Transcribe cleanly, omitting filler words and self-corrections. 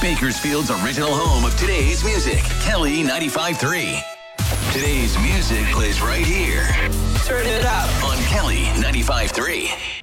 Bakersfield's original home of today's music, Kelly 95.3. Today's music plays right here. Turn it up on Kelly 95.3.